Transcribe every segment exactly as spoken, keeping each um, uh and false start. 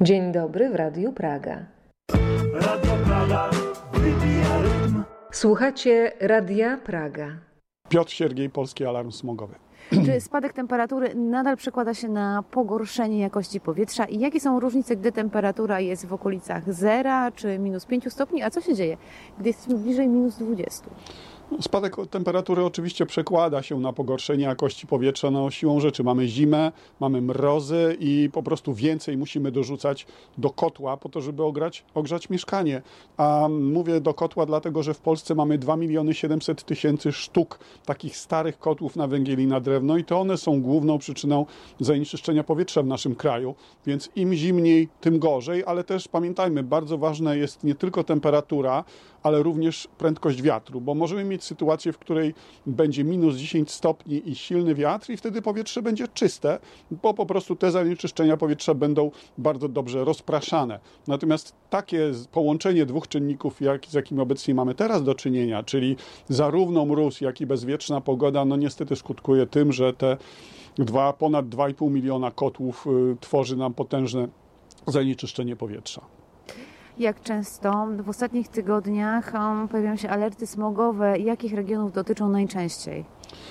Dzień dobry w Radiu Praga. Radio Praga wybija rytm. Słuchacie Radia Praga. Piotr Siergiej, Polski Alarm Smogowy. Czy spadek temperatury nadal przekłada się na pogorszenie jakości powietrza i jakie są różnice, gdy temperatura jest w okolicach zera czy minus pięciu stopni, a co się dzieje, gdy jesteśmy bliżej minus dwudziestu? Spadek temperatury oczywiście przekłada się na pogorszenie jakości powietrza. No, siłą rzeczy mamy zimę, mamy mrozy i po prostu więcej musimy dorzucać do kotła po to, żeby ogrzać, ogrzać mieszkanie. A mówię do kotła dlatego, że w Polsce mamy dwa miliony siedemset tysięcy sztuk takich starych kotłów na węgiel i na drewno i to one są główną przyczyną zanieczyszczenia powietrza w naszym kraju. Więc im zimniej, tym gorzej, ale też pamiętajmy, bardzo ważna jest nie tylko temperatura, ale również prędkość wiatru, bo możemy mieć sytuację, w której będzie minus dziesięć stopni i silny wiatr i wtedy powietrze będzie czyste, bo po prostu te zanieczyszczenia powietrza będą bardzo dobrze rozpraszane. Natomiast takie połączenie dwóch czynników, jak, z jakimi obecnie mamy teraz do czynienia, czyli zarówno mróz, jak i bezwietrzna pogoda, no niestety skutkuje tym, że te dwa, ponad dwa i pół miliona kotłów y, tworzy nam potężne zanieczyszczenie powietrza. Jak często w ostatnich tygodniach um, pojawiają się alerty smogowe? Jakich regionów dotyczą najczęściej?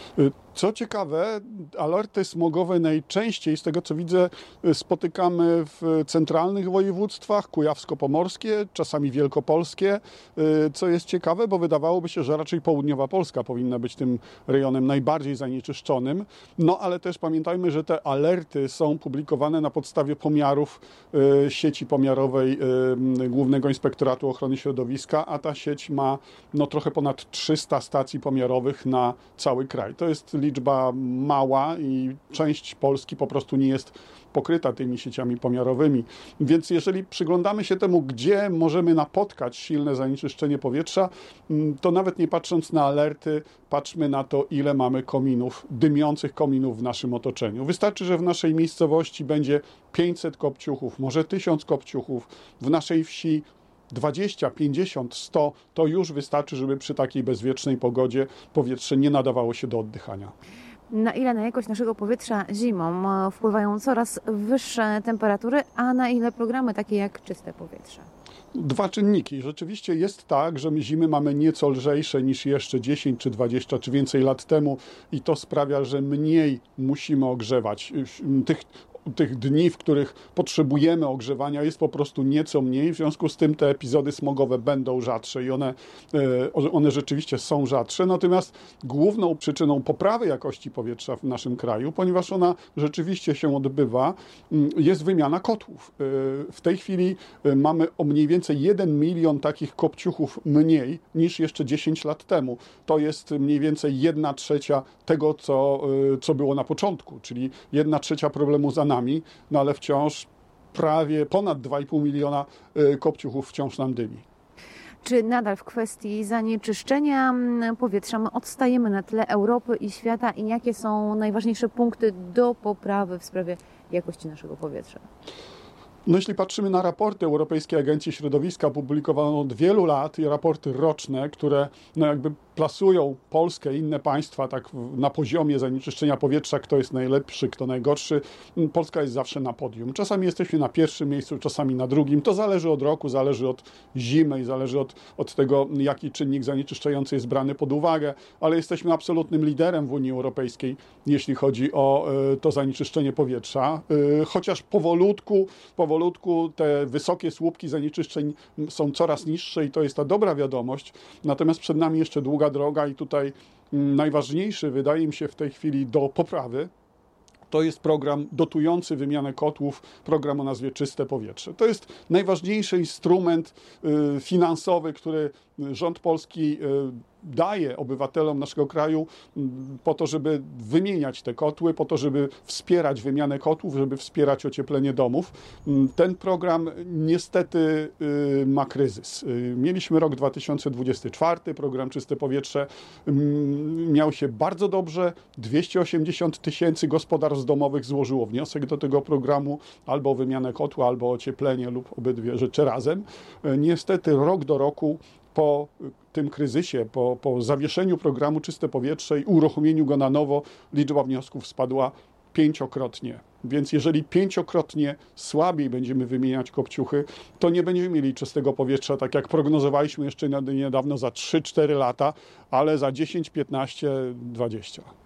Co ciekawe, alerty smogowe najczęściej, z tego co widzę, spotykamy w centralnych województwach, kujawsko-pomorskie, czasami wielkopolskie, co jest ciekawe, bo wydawałoby się, że raczej południowa Polska powinna być tym rejonem najbardziej zanieczyszczonym. No ale też pamiętajmy, że te alerty są publikowane na podstawie pomiarów sieci pomiarowej Głównego Inspektoratu Ochrony Środowiska, a ta sieć ma no, trochę ponad trzysta stacji pomiarowych na cały kraj. To jest liczba mała i część Polski po prostu nie jest pokryta tymi sieciami pomiarowymi. Więc jeżeli przyglądamy się temu, gdzie możemy napotkać silne zanieczyszczenie powietrza, to nawet nie patrząc na alerty, patrzmy na to, ile mamy kominów, dymiących kominów w naszym otoczeniu. Wystarczy, że w naszej miejscowości będzie pięćset kopciuchów, może tysiąc kopciuchów, w naszej wsi dwadzieścia, pięćdziesiąt, sto, to już wystarczy, żeby przy takiej bezwiecznej pogodzie powietrze nie nadawało się do oddychania. Na ile na jakość naszego powietrza zimą wpływają coraz wyższe temperatury, a na ile programy takie jak czyste powietrze? Dwa czynniki. Rzeczywiście jest tak, że my zimy mamy nieco lżejsze niż jeszcze dziesięć, czy dwadzieścia, czy więcej lat temu i to sprawia, że mniej musimy ogrzewać. Tych Tych dni, w których potrzebujemy ogrzewania, jest po prostu nieco mniej. W związku z tym te epizody smogowe będą rzadsze i one, one rzeczywiście są rzadsze. Natomiast główną przyczyną poprawy jakości powietrza w naszym kraju, ponieważ ona rzeczywiście się odbywa, jest wymiana kotłów. W tej chwili mamy o mniej więcej jeden milion takich kopciuchów mniej niż jeszcze dziesięć lat temu. To jest mniej więcej jedna trzecia tego, co, co było na początku, czyli jedna trzecia problemu za nami. No ale wciąż prawie ponad dwa i pół miliona kopciuchów wciąż nam dymi. Czy nadal w kwestii zanieczyszczenia powietrza my odstajemy na tle Europy i świata i jakie są najważniejsze punkty do poprawy w sprawie jakości naszego powietrza? No jeśli patrzymy na raporty Europejskiej Agencji Środowiska publikowane od wielu lat i raporty roczne, które no jakby plasują Polskę i inne państwa tak na poziomie zanieczyszczenia powietrza, kto jest najlepszy, kto najgorszy. Polska jest zawsze na podium. Czasami jesteśmy na pierwszym miejscu, czasami na drugim. To zależy od roku, zależy od zimy i zależy od, od tego, jaki czynnik zanieczyszczający jest brany pod uwagę, ale jesteśmy absolutnym liderem w Unii Europejskiej, jeśli chodzi o y, to zanieczyszczenie powietrza. Y, chociaż powolutku, powolutku te wysokie słupki zanieczyszczeń są coraz niższe i to jest ta dobra wiadomość. Natomiast przed nami jeszcze długa droga i tutaj najważniejszy wydaje mi się w tej chwili do poprawy to jest program dotujący wymianę kotłów, program o nazwie Czyste Powietrze. To jest najważniejszy instrument y, finansowy, który rząd polski y, daje obywatelom naszego kraju po to, żeby wymieniać te kotły, po to, żeby wspierać wymianę kotłów, żeby wspierać ocieplenie domów. Ten program niestety ma kryzys. Mieliśmy rok dwa tysiące dwudziesty czwarty, program Czyste Powietrze miał się bardzo dobrze. dwieście osiemdziesiąt tysięcy gospodarstw domowych złożyło wniosek do tego programu albo o wymianę kotła, albo o ocieplenie lub obydwie rzeczy razem. Niestety rok do roku po tym kryzysie, po, po zawieszeniu programu Czyste Powietrze i uruchomieniu go na nowo, liczba wniosków spadła pięciokrotnie. Więc jeżeli pięciokrotnie słabiej będziemy wymieniać kopciuchy, to nie będziemy mieli czystego powietrza, tak jak prognozowaliśmy jeszcze niedawno za trzy cztery lata, ale za dziesięć, piętnaście, dwadzieścia.